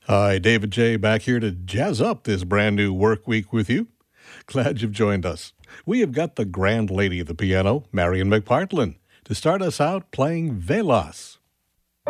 Hi, David J. back here to jazz up this brand new work week with you. Glad you've joined us. We have got the grand lady of the piano, Marion McPartlin, to start us out playing Velas.